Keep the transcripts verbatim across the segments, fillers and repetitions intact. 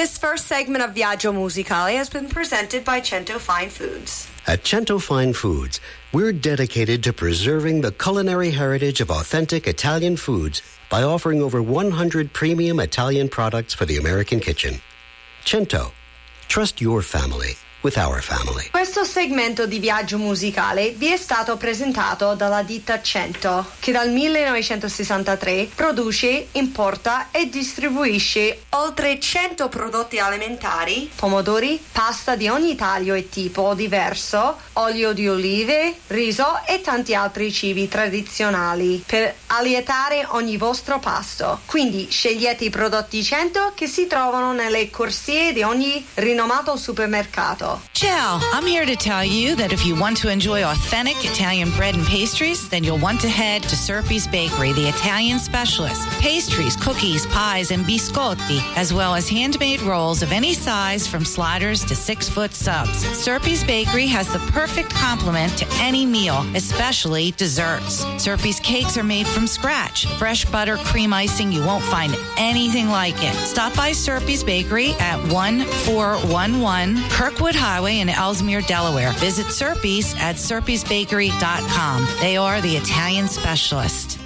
This first segment of Viaggio Musicale has been presented by Cento Fine Foods. At Cento Fine Foods, we're dedicated to preserving the culinary heritage of authentic Italian foods by offering over one hundred premium Italian products for the American kitchen. Cento. Trust your family with our family. Questo segmento di Viaggio Musicale vi è stato presentato dalla ditta Cento, che dal millenovecentosessantatré produce, importa e distribuisce oltre cento prodotti alimentari, pomodori, pasta di ogni taglio e tipo diverso, olio di olive, riso e tanti altri cibi tradizionali per allietare ogni vostro pasto. Quindi scegliete i prodotti Cento che si trovano nelle corsie di ogni rinomato supermercato. Ciao, I'm here to tell you that if you want to enjoy authentic Italian bread and pastries, then you'll want to head to Serpi's Bakery, the Italian specialist. Pastries, cookies, pies, and biscotti, as well as handmade rolls of any size from sliders to six-foot subs. Serpi's Bakery has the perfect complement to any meal, especially desserts. Serpi's cakes are made from scratch. Fresh butter, cream icing, you won't find anything like it. Stop by Serpi's Bakery at one four one one Kirkwood Highway in Ellesmere, Delaware. Visit Serpi's at serpis bakery dot com. They are the Italian specialist.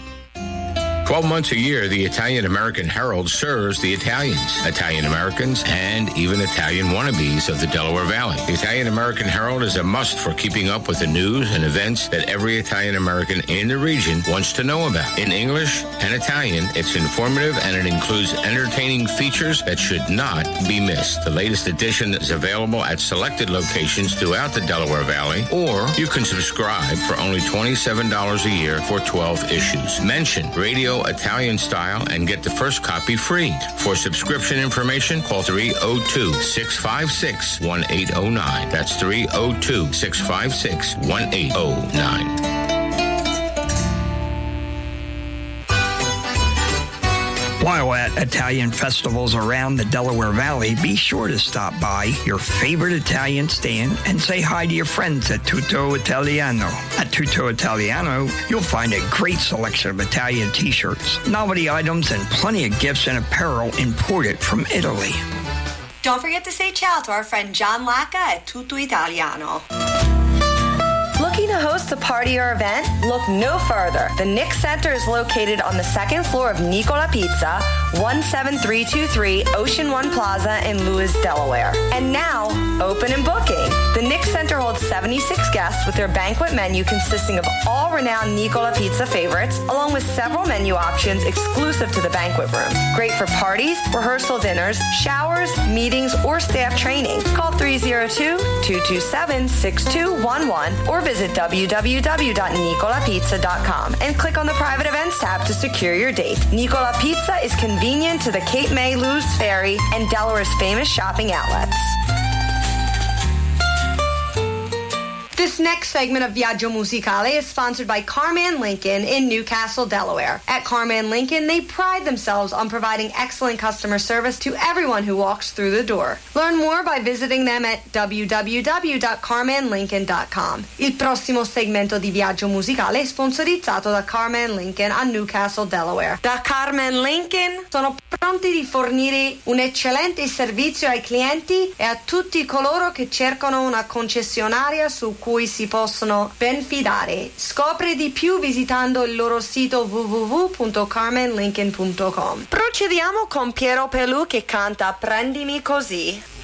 Twelve months a year, the Italian American Herald serves the Italians, Italian Americans, and even Italian wannabes of the Delaware Valley. The Italian American Herald is a must for keeping up with the news and events that every Italian American in the region wants to know about. In English and Italian, it's informative and it includes entertaining features that should not be missed. The latest edition is available at selected locations throughout the Delaware Valley, or you can subscribe for only twenty-seven dollars a year for twelve issues. Mention Radio Italian Style and get the first copy free. For subscription information, call three oh two, six five six, one eight oh nine. That's three oh two, six five six, one eight oh nine. While at Italian festivals around the Delaware Valley, be sure to stop by your favorite Italian stand and say hi to your friends at Tutto Italiano. At Tutto Italiano, you'll find a great selection of Italian t-shirts, novelty items, and plenty of gifts and apparel imported from Italy. Don't forget to say ciao to our friend John Lacca at Tutto Italiano. Looking to host a party or event? Look no further. The Nick Center is located on the second floor of Nicola Pizza, one seven three two three Ocean One Plaza in Lewis, Delaware. And now, open and booking. The Nick Center holds seventy-six guests with their banquet menu consisting of all renowned Nicola Pizza favorites, along with several menu options exclusive to the banquet room. Great for parties, rehearsal dinners, showers, meetings, or staff training. Call three oh two, two two seven, six two one one or visit w w w dot nicola pizza dot com and click on the private events tab to secure your date. Nicola Pizza is convenient to the Cape May Lewes Ferry and Delaware's famous shopping outlets. This next segment of Viaggio Musicale is sponsored by Carman Lincoln in Newcastle, Delaware. At Carman Lincoln, they pride themselves on providing excellent customer service to everyone who walks through the door. Learn more by visiting them at w w w dot carman lincoln dot com. Il prossimo segmento di Viaggio Musicale è sponsorizzato da Carman Lincoln a Newcastle, Delaware. Da Carman Lincoln sono pronti di fornire un eccellente servizio ai clienti e a tutti coloro che cercano una concessionaria su cui si possono ben fidare. Scopri di più visitando il loro sito w w w punto carman lincoln punto com. Procediamo con Piero Pelù che canta Prendimi così.